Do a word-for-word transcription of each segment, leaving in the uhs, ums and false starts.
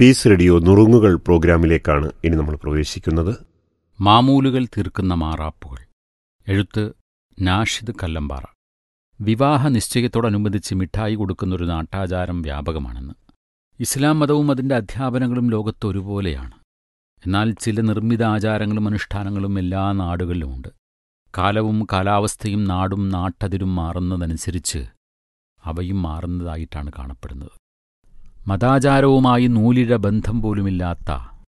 Piece radio നുറുങ്ങുകൾ പ്രോഗ്രാമിലേക്കാണ് ഇനി നമ്മൾ പ്രവേശിക്കുന്നത്. മാമൂലുകൾ തീർക്കുന്ന മാറാപ്പുകൾ. എഴുത്ത് നാഷിദ് കല്ലമ്പാറ. വിവാഹ നിശ്ചയത്തോടനുബന്ധിച്ച് മിഠായി കൊടുക്കുന്നൊരു നാട്ടാചാരം വ്യാപകമാണെന്ന്. ഇസ്ലാം മതവും അതിൻ്റെ അധ്യാപനങ്ങളും ലോകത്ത് ഒരുപോലെയാണ്. എന്നാൽ ചില നിർമ്മിത ആചാരങ്ങളും അനുഷ്ഠാനങ്ങളും എല്ലാ നാടുകളിലുമുണ്ട്. കാലവും കാലാവസ്ഥയും നാടും നാട്ടതിരും മാറുന്നതനുസരിച്ച് അവയും മാറുന്നതായിട്ടാണ് കാണപ്പെടുന്നത്. മതാചാരവുമായി നൂലിഴ ബന്ധം പോലുമില്ലാത്ത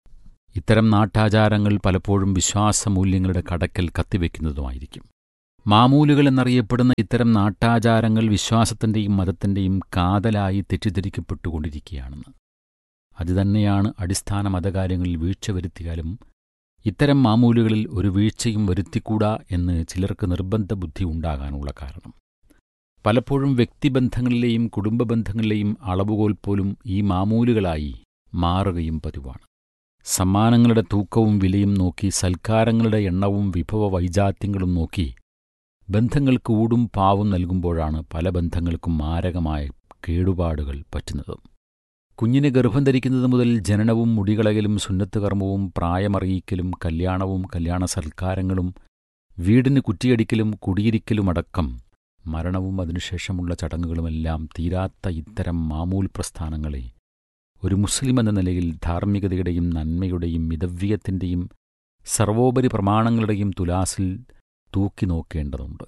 ഇത്തരം നാട്ടാചാരങ്ങൾ പലപ്പോഴും വിശ്വാസമൂല്യങ്ങളുടെ കടക്കൽ കത്തിവെക്കുന്നതുമായിരിക്കും. മാമൂലുകൾ എന്നറിയപ്പെടുന്ന ഇത്തരം നാട്ടാചാരങ്ങൾ വിശ്വാസത്തിൻ്റെയും മതത്തിൻ്റെയും കാതലായി തെറ്റിദ്ധരിക്കപ്പെട്ടുകൊണ്ടിരിക്കുകയാണെന്ന്. അതുതന്നെയാണ് അടിസ്ഥാന മതകാര്യങ്ങളിൽ വീഴ്ച വരുത്തിയാലും ഇത്തരം മാമൂലുകളിൽ ഒരു വീഴ്ചയും വരുത്തിക്കൂടാ എന്ന് ചിലർക്ക് നിർബന്ധ ബുദ്ധി ഉണ്ടാകാനുള്ള കാരണം. പലപ്പോഴും വ്യക്തിബന്ധങ്ങളിലെയും കുടുംബബന്ധങ്ങളിലെയും അളവുകോൽ പോലും ഈ മാമൂലുകളായി മാറുകയും പതിവാണ്. സമ്മാനങ്ങളുടെ തൂക്കവും വിലയും നോക്കി, സൽക്കാരങ്ങളുടെ എണ്ണവും വിഭവ വൈജാത്യങ്ങളും നോക്കി ബന്ധങ്ങൾക്ക് ഊടും പാവും നൽകുമ്പോഴാണ് പല ബന്ധങ്ങൾക്കും മാരകമായ കേടുപാടുകൾ പറ്റുന്നത്. കുഞ്ഞിന് ഗർഭം ധരിക്കുന്നത് മുതൽ ജനനവും മുടികളയലും സുന്നത്ത് കർമ്മവും പ്രായമറിയിക്കലും കല്യാണവും കല്യാണ സൽക്കാരങ്ങളും വീടിന് കുറ്റിയടിക്കലും കുടിയിരിക്കലുമടക്കം മരണവും അതിനുശേഷമുള്ള ചടങ്ങുകളുമെല്ലാം തീരാത്ത ഇത്തരം മാമൂൽ പ്രസ്ഥാനങ്ങളെ ഒരു മുസ്ലിം എന്ന നിലയിൽ ധാർമ്മികതയുടെയും നന്മയുടെയും മിതവ്യയത്തിൻ്റെയും സർവോപരി പ്രമാണങ്ങളുടെയും തുലാസിൽ തൂക്കി നോക്കേണ്ടതുണ്ട്.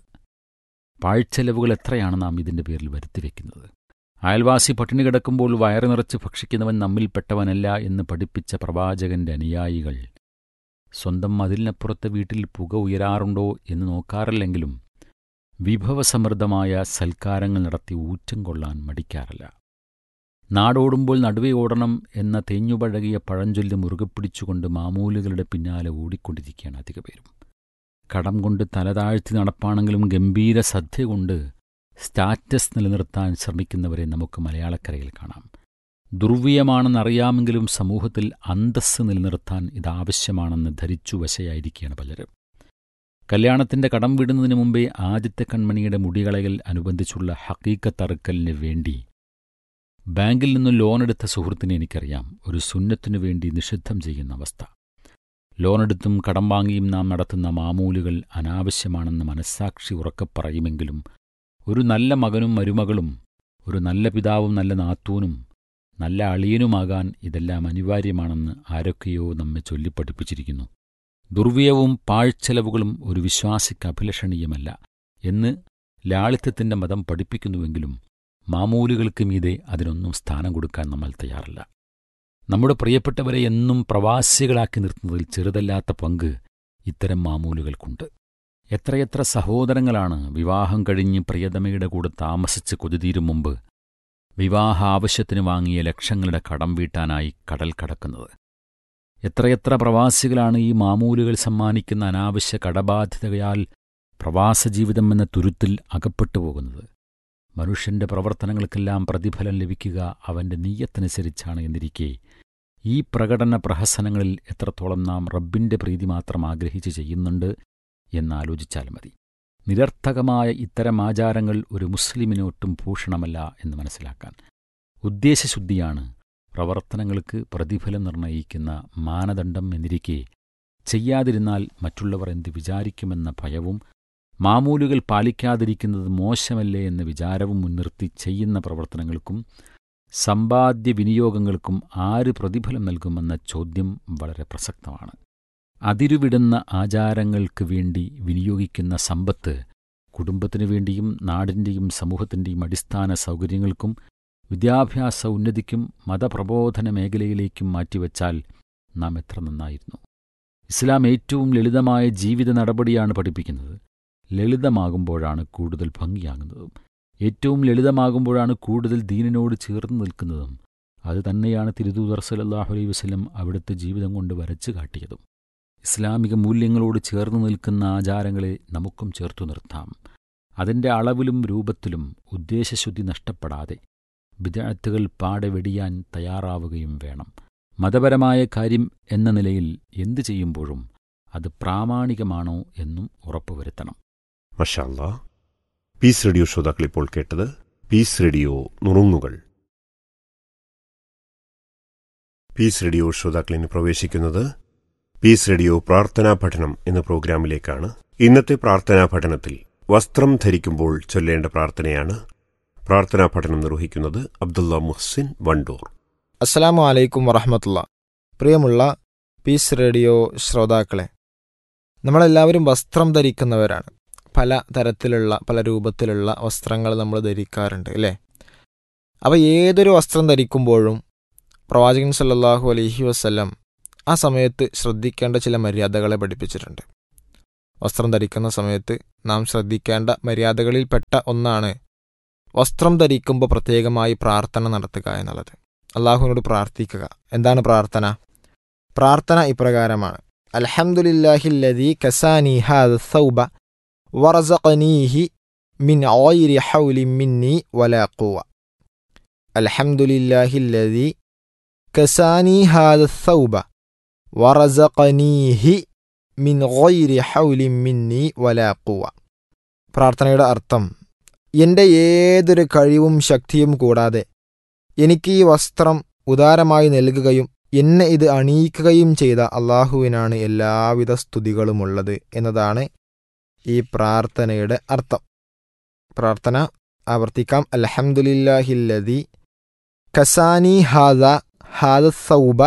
പാഴ്ചെലവുകൾ എത്രയാണ് നാം ഇതിൻ്റെ പേരിൽ വരുത്തിവെക്കുന്നത്? അയൽവാസി പട്ടിണി കിടക്കുമ്പോൾ വയറ് നിറച്ച് ഭക്ഷിക്കുന്നവൻ നമ്മിൽപ്പെട്ടവനല്ല എന്ന് പഠിപ്പിച്ച പ്രവാചകന്റെ അനുയായികൾ സ്വന്തം മതിലിനപ്പുറത്തെ വീട്ടിൽ പുക ഉയരാറുണ്ടോ എന്ന് നോക്കാറില്ലെങ്കിലും വിഭവസമൃദ്ധമായ സൽക്കാരങ്ങൾ നടത്തി ഊറ്റം കൊള്ളാൻ മടിക്കാറില്ല. നാടോടുമ്പോൾ നടുവേ ഓടണം എന്ന തേഞ്ഞുപഴകിയ പഴഞ്ചൊല്ല് മുറുകെ പിടിച്ചുകൊണ്ട് മാമൂലുകളുടെ പിന്നാലെ ഓടിക്കൊണ്ടിരിക്കുകയാണ് അധിക പേരും. കടം കൊണ്ട് തലതാഴ്ത്തി നടപ്പാണെങ്കിലും ഗംഭീര സദ്യ കൊണ്ട് സ്റ്റാറ്റസ് നിലനിർത്താൻ ശ്രമിക്കുന്നവരെ നമുക്ക് മലയാളക്കരയിൽ കാണാം. ദുർവ്യയമാണെന്നറിയാമെങ്കിലും സമൂഹത്തിൽ അന്തസ്സ് നിലനിർത്താൻ ഇതാവശ്യമാണെന്ന് ധരിച്ചു വശയായിരിക്കുകയാണ് പലരും. കല്യാണത്തിൻ്റെ കടം വിടുന്നതിന് മുമ്പേ ആദ്യത്തെ കൺമണിയുടെ മുടികളയൽ അനുബന്ധിച്ചുള്ള ഹഖീഖത്തറുക്കലിന് വേണ്ടി ബാങ്കിൽ നിന്ന് ലോണെടുത്ത സുഹൃത്തിനെ എനിക്കറിയാം ഒരു സുന്നത്തിനു വേണ്ടി നിഷിദ്ധം ചെയ്യുന്ന അവസ്ഥ. ലോണെടുത്തും കടം വാങ്ങിയും നാം നടത്തുന്ന മാമൂലുകൾ അനാവശ്യമാണെന്ന് മനസ്സാക്ഷി ഉറക്കെ പറയുമെങ്കിലും ഒരു നല്ല മകനും മരുമകളും ഒരു നല്ല പിതാവും നല്ല നാത്തൂനും നല്ല അളിയനുമാകാൻ ഇതെല്ലാം അനിവാര്യമാണെന്ന് ആരൊക്കെയോ നമ്മെ ചൊല്ലിപ്പഠിപ്പിച്ചിരിക്കുന്നു. ദുർവ്യയവും പാഴ്ചെലവുകളും ഒരു വിശ്വാസിക്ക് അഭിലഷണീയമല്ല എന്ന് ലാളിത്യത്തിൻ്റെ മതം പഠിപ്പിക്കുന്നുവെങ്കിലും മാമൂലുകൾക്ക് മീതെ അതിനൊന്നും സ്ഥാനം കൊടുക്കാൻ നമ്മൾ തയ്യാറല്ല. നമ്മുടെ പ്രിയപ്പെട്ടവരെ എന്നും പ്രവാസികളാക്കി നിർത്തുന്നതിൽ ചെറുതല്ലാത്ത പങ്ക് ഇത്തരം മാമൂലുകൾക്കുണ്ട്. എത്രയെത്ര സഹോദരങ്ങളാണ് വിവാഹം കഴിഞ്ഞ് പ്രിയതമയുടെ കൂടെ താമസിച്ച് കൊതിതീരും മുമ്പ് വിവാഹ ആവശ്യത്തിന് വാങ്ങിയ ലക്ഷങ്ങളുടെ കടം വീട്ടാനായി കടൽ കടക്കുന്നത്. എത്രയെത്ര പ്രവാസികളാണ് ഈ മാമൂലുകൾ സമ്മാനിക്കുന്ന അനാവശ്യ കടബാധ്യതയാൽ പ്രവാസജീവിതം എന്ന തുരുത്തിൽ അകപ്പെട്ടു പോകുന്നത്. മനുഷ്യന്റെ പ്രവർത്തനങ്ങൾക്കെല്ലാം പ്രതിഫലം ലഭിക്കുക അവന്റെ നീയത്തനുസരിച്ചാണ് എന്നിരിക്കെ ഈ പ്രകടന പ്രഹസനങ്ങളിൽ എത്രത്തോളം നാം റബ്ബിന്റെ പ്രീതി മാത്രം ആഗ്രഹിച്ച് ചെയ്യുന്നുണ്ട് എന്നാലോചിച്ചാൽ മതി. നിരർത്ഥകമായ ഇത്തരം ആചാരങ്ങൾ ഒരു മുസ്ലിമിന് ഒട്ടും ഭൂഷണമല്ല എന്ന് മനസ്സിലാക്കാൻ. ഉദ്ദേശശുദ്ധിയാണ് പ്രവർത്തനങ്ങൾക്ക് പ്രതിഫലം നിർണയിക്കുന്ന മാനദണ്ഡം എന്നിരിക്കെ ചെയ്യാതിരുന്നാൽ മറ്റുള്ളവർ എന്ത് വിചാരിക്കുമെന്ന ഭയവും മാമൂലുകൾ പാലിക്കാതിരിക്കുന്നത് മോശമല്ലേ എന്ന വിചാരവും മുൻനിർത്തി ചെയ്യുന്ന പ്രവർത്തനങ്ങൾക്കും സമ്പാദ്യ വിനിയോഗങ്ങൾക്കും ആര് പ്രതിഫലം നൽകുമെന്ന ചോദ്യം വളരെ പ്രസക്തമാണ്. അതിരുവിടുന്ന ആചാരങ്ങൾക്ക് വേണ്ടി വിനിയോഗിക്കുന്ന സമ്പത്ത് കുടുംബത്തിനു വേണ്ടിയും നാടിൻ്റെയും സമൂഹത്തിൻ്റെയും അടിസ്ഥാന സൗകര്യങ്ങൾക്കും വിദ്യാഭ്യാസ ഉന്നതിക്കും മതപ്രബോധന മേഖലയിലേക്കും മാറ്റിവെച്ചാൽ നാം എത്ര നന്നായിരുന്നു. ഇസ്ലാം ഏറ്റവും ലളിതമായ ജീവിത നടപടിയാണ് പഠിപ്പിക്കുന്നത്. ലളിതമാകുമ്പോഴാണ് കൂടുതൽ ഭംഗിയാകുന്നതും ഏറ്റവും ലളിതമാകുമ്പോഴാണ് കൂടുതൽ ദീനിനോട് ചേർന്ന് നിൽക്കുന്നതും. അതുതന്നെയാണ് തിരുദൂതർ സല്ലല്ലാഹു അലൈഹി വസല്ലം അവിടുത്തെ ജീവിതം കൊണ്ട് വരച്ചു കാട്ടിയതും. ഇസ്ലാമിക മൂല്യങ്ങളോട് ചേർന്ന് നിൽക്കുന്ന ആചാരങ്ങളെ നമുക്കും ചേർത്തു നിർത്താം. അതിൻ്റെ അളവിലും രൂപത്തിലും ഉദ്ദേശശുദ്ധി നഷ്ടപ്പെടാതെ ബിദ്അത്തുകൾ പാടെ വെടിയാൻ തയ്യാറാവുകയും വേണം. മതപരമായ കാര്യം എന്ന നിലയിൽ എന്തു ചെയ്യുമ്പോഴും അത് പ്രാമാണികമാണോ എന്നും ഉറപ്പുവരുത്തണം. മാഷാ അല്ലാഹ്. പീസ് റേഡിയോ ശ്രോതാക്കൾ ഇപ്പോൾ കേട്ടത് പീസ് റേഡിയോ നുറുങ്ങുകൾ. പീസ് റേഡിയോ ശ്രോതാക്കളിന് പ്രവേശിക്കുന്നത് പീസ് റേഡിയോ പ്രാർത്ഥനാ പഠനം എന്ന പ്രോഗ്രാമിലേക്കാണ്. ഇന്നത്തെ പ്രാർത്ഥനാ പഠനത്തിൽ വസ്ത്രം ധരിക്കുമ്പോൾ ചൊല്ലേണ്ട പ്രാർത്ഥനയാണ്. പ്രാർത്ഥനാ പഠനം നിർവഹിക്കുന്നത് അബ്ദുള്ള മുഹ്സിൻ വണ്ടൂർ. അസ്സലാമു അലൈക്കും വറഹ്മത്തുള്ളാഹി. പ്രിയമുള്ള പീസ് റേഡിയോ ശ്രോതാക്കളെ, നമ്മളെല്ലാവരും വസ്ത്രം ധരിക്കുന്നവരാണ്. പല തരത്തിലുള്ള പല രൂപത്തിലുള്ള വസ്ത്രങ്ങൾ നമ്മൾ ധരിക്കാറുണ്ട് അല്ലേ? അപ്പോൾ ഏതൊരു വസ്ത്രം ധരിക്കുമ്പോഴും പ്രവാചകൻ സല്ലല്ലാഹു അലൈഹി വസല്ലം ആ സമയത്ത് ശ്രദ്ധിക്കേണ്ട ചില മര്യാദകളെ പഠിപ്പിച്ചിട്ടുണ്ട്. വസ്ത്രം ധരിക്കുന്ന സമയത്ത് നാം ശ്രദ്ധിക്കേണ്ട മര്യാദകളിൽപ്പെട്ട ഒന്നാണ് വസ്ത്രം ധരിക്കുമ്പോൾ പ്രത്യേകമായി പ്രാർത്ഥന നടത്തുക എന്നുള്ളത്. അള്ളാഹുവിനോട് പ്രാർത്ഥിക്കുക. എന്താണ് പ്രാർത്ഥന? പ്രാർത്ഥന ഇപ്രകാരമാണ്: അൽഹംദുലില്ലാഹില്ലദീ കസാനി ഹാദ സൗബ വറസഖനീഹി മിൻ ഗൈരി ഹൗലി മിന്നി വലാ ഖുവ. അൽഹംദുലില്ലാഹില്ലദീ കസാനി ഹാദ സൗബ വറസഖനീഹി മിൻ ഗൈരി ഹൗലി മിന്നി വലാ ഖുവ. പ്രാർത്ഥനയുടെ അർത്ഥം: എൻ്റെ ഏതൊരു കഴിവും ശക്തിയും കൂടാതെ എനിക്ക് ഈ വസ്ത്രം ഉദാരമായി നൽകുകയും എന്നെ ഇത് അണിയിക്കുകയും ചെയ്ത അള്ളാഹുവിനാണ് എല്ലാവിധ സ്തുതികളുമുള്ളത് എന്നതാണ് ഈ പ്രാർത്ഥനയുടെ അർത്ഥം. പ്രാർത്ഥന ആവർത്തിക്കാം: അൽഹംദുലില്ലാഹില്ലദീ കസാനി ഹാദ ഹാദ സൗബ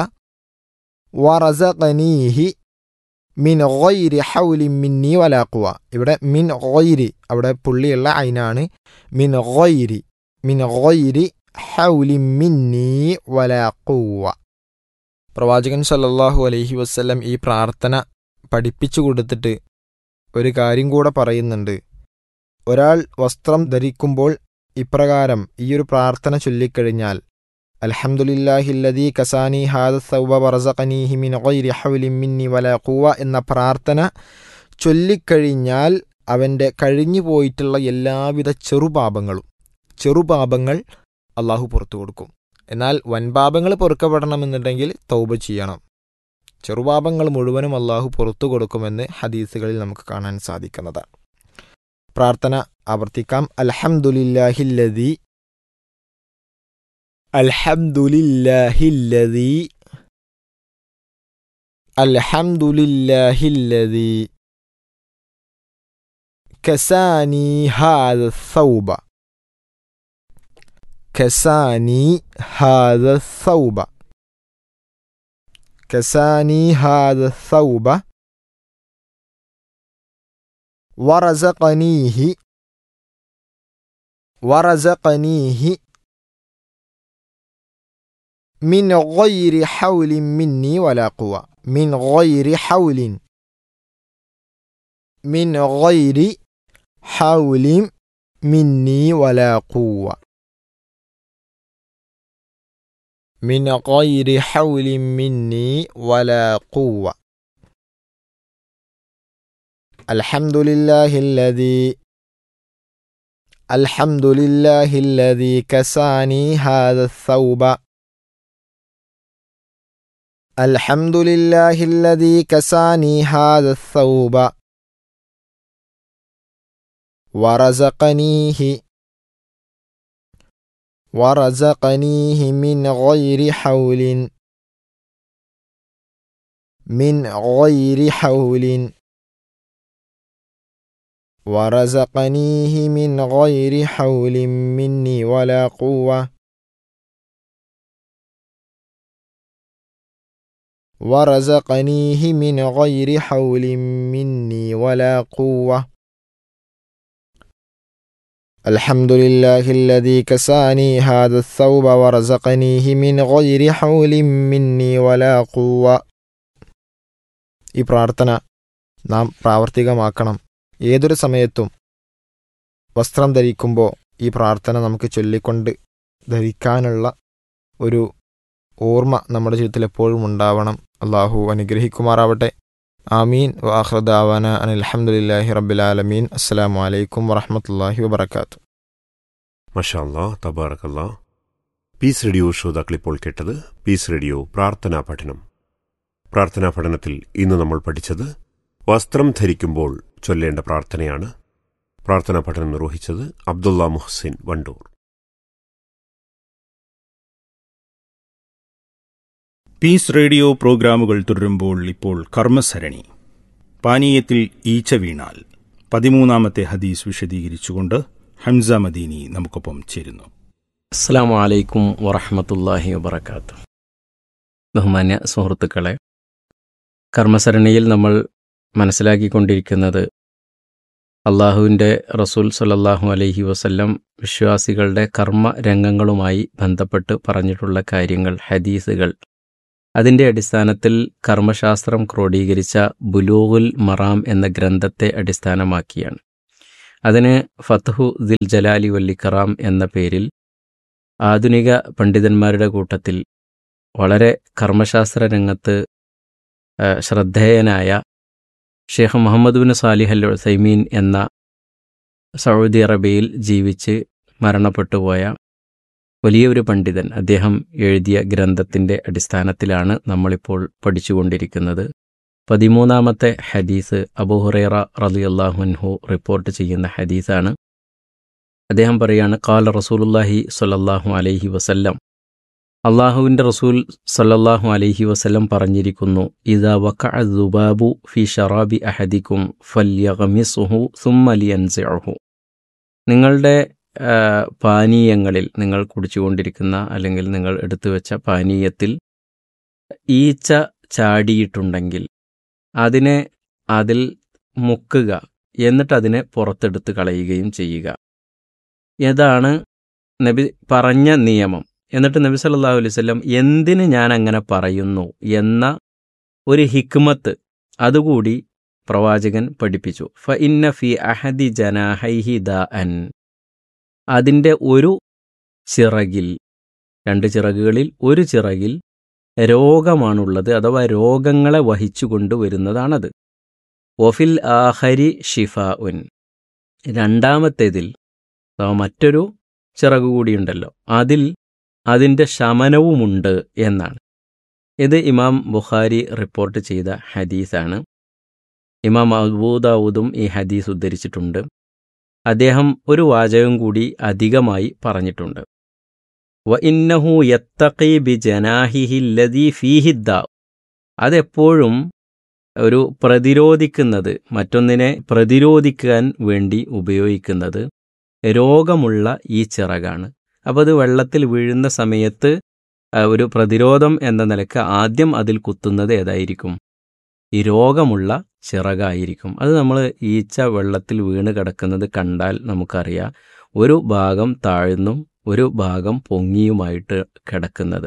വറസഖനീഹി മിൻ ഗൈരി ഹൗലി മിന്നി വലാ ഖുവ. ഇവിടെ മിൻ ഗൈരി, അവിടെ പുള്ളിയുള്ള ഐനാണ്. മിൻ ഗൈരി മിൻ ഗൈരി ഹൗലി മിന്നി വലാ ഖുവ. പ്രവാചകൻ സല്ലല്ലാഹു അലൈഹി വസല്ലം ഈ പ്രാർത്ഥന പഠിപ്പിച്ചു കൊടുത്തിട്ട് ഒരു കാര്യം കൂടെ പറയുന്നുണ്ട്. ഒരാൾ വസ്ത്രം ധരിക്കുമ്പോൾ ഇപ്രകാരം ഈ ഒരു പ്രാർത്ഥന ചൊല്ലിക്കഴിഞ്ഞാൽ, അൽഹംദുലില്ലാഹില്ലദീ കസാനി ഹാദ സൗബ വറസഖനീഹി മിൻ ഗൈരി ഹൗലി മിന്നി വലാ ഖുവ എന്ന പ്രാർത്ഥന ചൊല്ലിക്കഴിഞ്ഞാൽ അവൻ്റെ കഴിഞ്ഞു പോയിട്ടുള്ള എല്ലാവിധ ചെറുപാപങ്ങളും ചെറുപാപങ്ങൾ അള്ളാഹു പുറത്തു കൊടുക്കും. എന്നാൽ വൻപാപങ്ങൾ പൊറുക്കപ്പെടണമെന്നുണ്ടെങ്കിൽ തൗബ ചെയ്യണം. ചെറുപാപങ്ങൾ മുഴുവനും അള്ളാഹു പുറത്തു കൊടുക്കുമെന്ന് ഹദീസുകളിൽ നമുക്ക് കാണാൻ സാധിക്കുന്നതാണ്. പ്രാർത്ഥന ആവർത്തിക്കാം: അൽഹംദുലില്ലാഹില്ലദീ അൽഹംദുലില്ലാഹില്ലദീ അൽഹംദുലില്ലാഹില്ലദീ കസാനി ഹാദ സൗബ കസാനി ഹാദ സൗബ കസാനി ഹാദ സൗബ വറസഖനീഹി വറസഖനീഹി മിൻ ഗൈരി ഹൗലിൻ മിന്നി വലാ ഖുവ. മിൻ ഗൈരി ഹൗലിൻ മിൻ ഗൈരി ഹൗലിൻ മിന്നി വലാ ഖുവ. മിൻ ഗൈരി ഹൗലിൻ മിന്നി വലാ ഖുവ. അൽഹംദുലില്ലാഹില്ലദീ അൽഹംദുലില്ലാഹില്ലദീ കസാനി ഹാദ സൗബ അൽഹംദുലില്ലാഹില്ലദീ കസാനി ഹാദ സൗബ വറസഖനീഹി വറസഖനീഹി മിൻ ഗൈരി ഹൗലിൻ മിൻ ഗൈരി ഹൗലിൻ വറസഖനീഹി മിൻ ഗൈരി ഹൗലിൻ മിന്നി വലാ ഖുവ. വറസഖനീഹി മിൻ ഗൈരി ഹൗലിൻ മിന്നി വലാ ഖുവ. അൽഹംദുലില്ലാഹില്ലദീ കസാനി ഹാദ സൗബ വറസഖനീഹി മിൻ ഗൈരി ഹൗലിൻ മിന്നി വലാ ഖുവ. ഈ പ്രാർത്ഥന നാം പ്രാവർത്തികമാക്കണം. ഏതൊരു സമയത്തും വസ്ത്രം ധരിക്കുമ്പോൾ ഈ പ്രാർത്ഥന നമുക്ക് ചൊല്ലിക്കൊണ്ട് ധരിക്കാനുള്ള ഒരു ഓർമ്മ നമ്മുടെ ജീവിതത്തിൽ എപ്പോഴും ഉണ്ടാവണം. അള്ളാഹു അനുഗ്രഹിക്കുമാറാവട്ടെ. ആമീൻ. വആഖിറു ദഅവാന അനിൽ ഹംദുലില്ലാഹി റബ്ബിൽ ആലമീൻ. അസ്സലാമു അലൈക്കും വറഹ്മത്തുള്ളാഹി വബറകാതുഹു. മാഷാ അല്ലാഹ്, തബാറകല്ലാഹ്. പീസ് റേഡിയോ ശ്രോതാക്കൾ ഇപ്പോൾ കേട്ടത് പീസ് റേഡിയോ പ്രാർത്ഥനാ പഠനം. പ്രാർത്ഥനാ പഠനത്തിൽ ഇന്ന് നമ്മൾ പഠിച്ചത് വസ്ത്രം ധരിക്കുമ്പോൾ ചൊല്ലേണ്ട പ്രാർത്ഥനയാണ്. പ്രാർത്ഥനാ പഠനം നിർവഹിച്ചത് അബ്ദുള്ള മുഹ്സിൻ വണ്ടൂർ. പീസ് റേഡിയോ പ്രോഗ്രാമുകൾ തുടരുമ്പോൾ ഇപ്പോൾ കർമ്മസരണി. പാനീയത്തിൽ ഈച്ച വീണാൽ പതിമൂന്നാമത്തെ ഹദീസ് വിശദീകരിച്ചുകൊണ്ട് ഹംസ മദീനി നമുക്കൊപ്പം ചേരുന്നു. അസ്സലാമു അലൈക്കും വറഹ്മത്തുള്ളാഹി വബറകാതുഹു. ബഹുമാന്യ സുഹൃത്തുക്കളെ, കർമ്മസരണിയിൽ നമ്മൾ മനസ്സിലാക്കിക്കൊണ്ടിരിക്കുന്നത് അള്ളാഹുവിൻ്റെ റസൂൽ സ്വല്ലല്ലാഹു അലൈഹി വസല്ലം വിശ്വാസികളുടെ കർമ്മ രംഗങ്ങളുമായി ബന്ധപ്പെട്ട് പറഞ്ഞിട്ടുള്ള കാര്യങ്ങൾ, ഹദീസുകൾ, അതിൻ്റെ അടിസ്ഥാനത്തിൽ കർമ്മശാസ്ത്രം ക്രോഡീകരിച്ച ബുലൂഗുൽ മറാം എന്ന ഗ്രന്ഥത്തെ അടിസ്ഥാനമാക്കിയാണ്. അതിന് ഫത്ഹു ദിൽ ജലാലി വല്ലിക്കറാം എന്ന പേരിൽ ആധുനിക പണ്ഡിതന്മാരുടെ കൂട്ടത്തിൽ വളരെ കർമ്മശാസ്ത്ര രംഗത്ത് ശ്രദ്ധേയനായ ഷെയ്ഖ് മുഹമ്മദ് ബിൻ സാലിഹ് അൽ ഉസൈമീൻ എന്ന സൗദി അറേബ്യയിൽ ജീവിച്ച് മരണപ്പെട്ടുപോയ വലിയൊരു പണ്ഡിതൻ, അദ്ദേഹം എഴുതിയ ഗ്രന്ഥത്തിൻ്റെ അടിസ്ഥാനത്തിലാണ് നമ്മളിപ്പോൾ പഠിച്ചുകൊണ്ടിരിക്കുന്നത്. പതിമൂന്നാമത്തെ ഹദീസ് അബൂ ഹുറൈറ റളിയല്ലാഹു അൻഹു റിപ്പോർട്ട് ചെയ്യുന്ന ഹദീസാണ്. അദ്ദേഹം പറയാണ്, ഖാല റസൂലുള്ളാഹി സ്വല്ലല്ലാഹു അലൈഹി വസല്ലം, അള്ളാഹുവിൻ്റെ റസൂൽ സല്ലല്ലാഹു അലൈഹി വസല്ലം പറഞ്ഞിരിക്കുന്നു, ഇദാ വഖഅ ദുബാബു ഫി ശറാബി അഹദിക്കും ഫല്യഗ്മിസുഹു സുമ്മ ലിയൻസിഉഹു. നിങ്ങളുടെ പാനീയങ്ങളിൽ, നിങ്ങൾ കുടിച്ചുകൊണ്ടിരിക്കുന്ന അല്ലെങ്കിൽ നിങ്ങൾ എടുത്തു വെച്ച പാനീയത്തിൽ ഈച്ച ചാടിയിട്ടുണ്ടെങ്കിൽ അതിനെ അതിൽ മുക്കുക, എന്നിട്ട് അതിനെ പുറത്തെടുത്ത് കളയുകയും ചെയ്യുക. ഇതാണ് നബി പറഞ്ഞ നിയമം. എന്നിട്ട് നബി സല്ലല്ലാഹു അലൈഹി വസല്ലം എന്തിന് ഞാൻ അങ്ങനെ പറയുന്നു എന്ന ഒരു ഹിക്മത്ത് അതുകൂടി പ്രവാചകൻ പഠിപ്പിച്ചു. ഫ ഇന്ന ഫി അഹദി ജനാഹൈഹി ദാഅൻ, അതിൻ്റെ ഒരു ചിറകിൽ, രണ്ട് ചിറകുകളിൽ ഒരു ചിറകിൽ രോഗമാണുള്ളത്, അഥവാ രോഗങ്ങളെ വഹിച്ചു കൊണ്ടുവരുന്നതാണത്. വഫിൽ ആഖരി ഷിഫാഉൻ, രണ്ടാമത്തേതിൽ മറ്റൊരു ചിറകു കൂടിയുണ്ടല്ലോ, അതിൽ അതിൻ്റെ ശമനവുമുണ്ട് എന്നാണ്. ഇത് ഇമാം ബുഖാരി റിപ്പോർട്ട് ചെയ്ത ഹദീസാണ്. ഇമാം അബൂ ദാവൂദും ഈ ഹദീസ് ഉദ്ധരിച്ചിട്ടുണ്ട്. അദ്ദേഹം ഒരു വാചകം കൂടി അധികമായി പറഞ്ഞിട്ടുണ്ട്. വ ഇന്നഹു യത്തഖി ബി ജനാഹിഹി ലദീ ഫീഹി ദാ, അതെപ്പോഴും ഒരു പ്രതിരോധിക്കുന്നത്, മറ്റൊന്നിനെ പ്രതിരോധിക്കാൻ വേണ്ടി ഉപയോഗിക്കുന്നത് രോഗമുള്ള ഈ ചിറകാണ്. അപ്പോൾ അത് വെള്ളത്തിൽ വീഴുന്ന സമയത്ത് ഒരു പ്രതിരോധം എന്ന നിലക്ക് ആദ്യം അതിൽ കുത്തുന്നത് ഏതായിരിക്കും? ഈ രോഗമുള്ള ചിറകായിരിക്കും. അത് നമ്മൾ ഈച്ച വെള്ളത്തിൽ വീണ് കിടക്കുന്നത് കണ്ടാൽ നമുക്കറിയാം, ഒരു ഭാഗം താഴ്ന്നും ഒരു ഭാഗം പൊങ്ങിയുമായിട്ട് കിടക്കുന്നത്.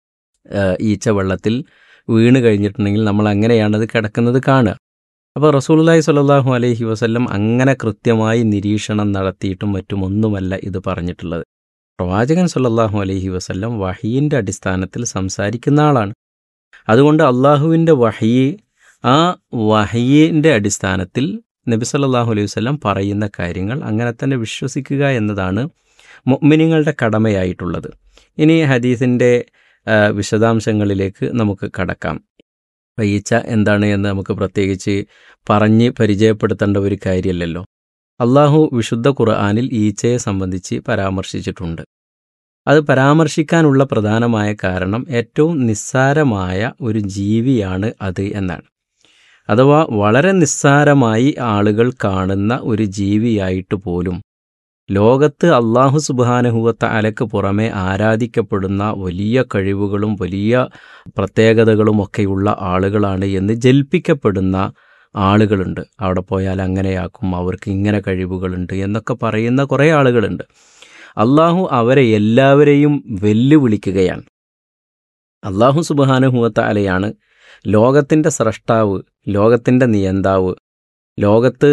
ഈച്ച വെള്ളത്തിൽ വീണ് കഴിഞ്ഞിട്ടുണ്ടെങ്കിൽ നമ്മൾ അങ്ങനെയാണത് കിടക്കുന്നത് കാണുക. അപ്പോൾ റസൂലുള്ളാഹി സ്വല്ലല്ലാഹു അലൈഹി വസല്ലം അങ്ങനെ കൃത്യമായി നിരീക്ഷണം നടത്തിയിട്ടും മറ്റുമൊന്നുമല്ല ഇത് പറഞ്ഞിട്ടുള്ളത്. പ്രവാചകൻ സ്വല്ലല്ലാഹു അലൈഹി വസല്ലം വഹീൻ്റെ അടിസ്ഥാനത്തിൽ സംസാരിക്കുന്ന ആളാണ്. അതുകൊണ്ട് അള്ളാഹുവിൻ്റെ വഹീ, ആ വഹീൻ്റെ അടിസ്ഥാനത്തിൽ നബി സല്ലല്ലാഹു അലൈഹി വസല്ലം പറയുന്ന കാര്യങ്ങൾ അങ്ങനെ തന്നെ വിശ്വസിക്കുക എന്നതാണ് മുഅ്മിനീങ്ങളുടെ കടമയായിട്ടുള്ളത്. ഇനി ഹദീസിൻ്റെ വിശദാംശങ്ങളിലേക്ക് നമുക്ക് കടക്കാം. ഈച്ച എന്താണ് എന്ന് നമുക്ക് പ്രത്യേകിച്ച് പറഞ്ഞ് പരിചയപ്പെടുത്തേണ്ട ഒരു കാര്യമല്ലല്ലോ. അള്ളാഹു വിശുദ്ധ ഖുർആനിൽ ഈച്ചയെ സംബന്ധിച്ച് പരാമർശിച്ചിട്ടുണ്ട്. അത് പരാമർശിക്കാനുള്ള പ്രധാനമായ കാരണം ഏറ്റവും നിസ്സാരമായ ഒരു ജീവിയാണ് അത് എന്നാണ്. അഥവാ വളരെ നിസ്സാരമായി ആളുകൾ കാണുന്ന ഒരു ജീവിയായിട്ട് പോലും ലോകത്ത് അള്ളാഹു സുബ്ഹാനഹു വ തആലയ്ക്ക് പുറമെ ആരാധിക്കപ്പെടുന്ന വലിയ കഴിവുകളും വലിയ പ്രത്യേകതകളുമൊക്കെയുള്ള ആളുകളാണ് എന്ന് ജൽപ്പിക്കപ്പെടുന്ന ആളുകളുണ്ട്. അവിടെ പോയാൽ അങ്ങനെയാക്കും, അവർക്ക് ഇങ്ങനെ കഴിവുകളുണ്ട് എന്നൊക്കെ പറയുന്ന കുറേ ആളുകളുണ്ട്. അള്ളാഹു അവരെ എല്ലാവരെയും വെല്ലുവിളിക്കുകയാണ്. അള്ളാഹു സുബ്ഹാനഹു വ തആലയാണ് ലോകത്തിൻ്റെ സ്രഷ്ടാവ്, ലോകത്തിൻ്റെ നിയന്താവ്. ലോകത്ത്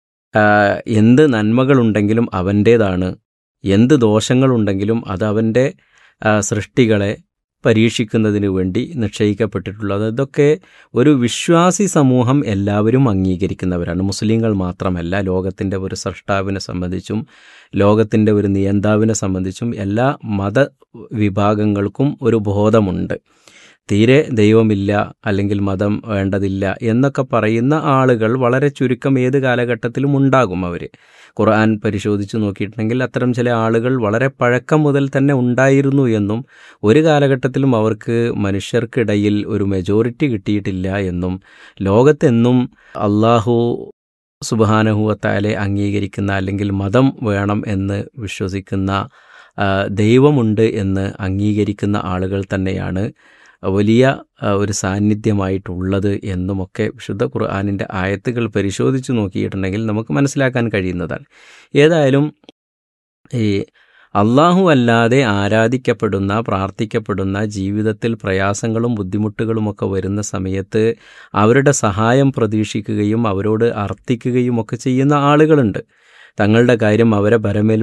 എന്ത് നന്മകളുണ്ടെങ്കിലും അവൻ്റേതാണ്, എന്ത് ദോഷങ്ങളുണ്ടെങ്കിലും അത് അവൻ്റെ സൃഷ്ടികളെ പരീക്ഷിക്കുന്നതിന് വേണ്ടി നിശ്ചയിക്കപ്പെട്ടിട്ടുള്ളത്. ഇതൊക്കെ ഒരു വിശ്വാസി സമൂഹം എല്ലാവരും അംഗീകരിക്കുന്നവരാണ്. മുസ്ലിങ്ങൾ മാത്രമല്ല, ലോകത്തിൻ്റെ ഒരു സ്രഷ്ടാവിനെ സംബന്ധിച്ചും ലോകത്തിൻ്റെ ഒരു നിയന്താവിനെ സംബന്ധിച്ചും എല്ലാ മതവിഭാഗങ്ങൾക്കും ഒരു ബോധമുണ്ട്. തീരെ ദൈവമില്ല അല്ലെങ്കിൽ മതം വേണ്ടതില്ല എന്നൊക്കെ പറയുന്ന ആളുകൾ വളരെ ചുരുക്കം ഏത് കാലഘട്ടത്തിലും ഉണ്ടാകും. അവർ ഖുർആൻ പരിശോധിച്ച് നോക്കിയിട്ടുണ്ടെങ്കിൽ അത്തരം ചില ആളുകൾ വളരെ പഴക്കം മുതൽ തന്നെ ഉണ്ടായിരുന്നു എന്നും ഒരു കാലഘട്ടത്തിലും അവർക്ക് മനുഷ്യർക്കിടയിൽ ഒരു മെജോറിറ്റി കിട്ടിയിട്ടില്ല എന്നും ലോകത്തെന്നും അള്ളാഹു സുബ്ഹാനഹു വ തആല അംഗീകരിക്കുന്ന അല്ലെങ്കിൽ മതം വേണം എന്ന് വിശ്വസിക്കുന്ന ദൈവമുണ്ട് എന്ന് അംഗീകരിക്കുന്ന ആളുകൾ തന്നെയാണ് വലിയ ഒരു സാന്നിധ്യമായിട്ടുള്ളത് എന്നുമൊക്കെ വിശുദ്ധ ഖുർആനിൻ്റെ ആയത്തുകൾ പരിശോധിച്ച് നോക്കിയിട്ടുണ്ടെങ്കിൽ നമുക്ക് മനസ്സിലാക്കാൻ കഴിയുന്നതാണ്. ഏതായാലും ഈ അള്ളാഹു അല്ലാതെ ആരാധിക്കപ്പെടുന്ന പ്രാർത്ഥിക്കപ്പെടുന്ന ജീവിതത്തിൽ പ്രയാസങ്ങളും ബുദ്ധിമുട്ടുകളുമൊക്കെ വരുന്ന സമയത്ത് അവരുടെ സഹായം പ്രതീക്ഷിക്കുകയും അവരോട് അർത്ഥിക്കുകയും ഒക്കെ ചെയ്യുന്ന ആളുകളുണ്ട്. തങ്ങളുടെ കാര്യം അവരെ ഭരമേൽ